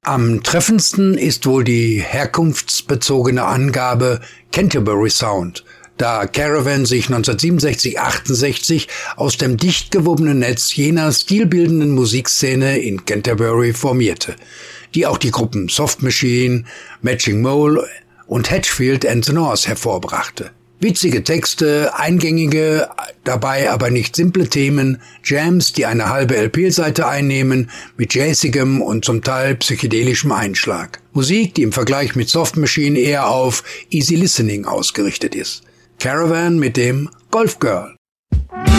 Am treffendsten ist wohl die herkunftsbezogene Angabe Canterbury Sound, da Caravan sich 1967/68 aus dem dicht gewobenen Netz jener stilbildenden Musikszene in Canterbury formierte, die auch die Gruppen Soft Machine, Matching Mole und Hatchfield & the North hervorbrachte. Witzige Texte, eingängige, dabei aber nicht simple Themen, Jams, die eine halbe LP-Seite einnehmen, mit jazzigem und zum Teil psychedelischem Einschlag. Musik, die im Vergleich mit Soft Machine eher auf Easy Listening ausgerichtet ist. Caravan mit dem Golf Girl.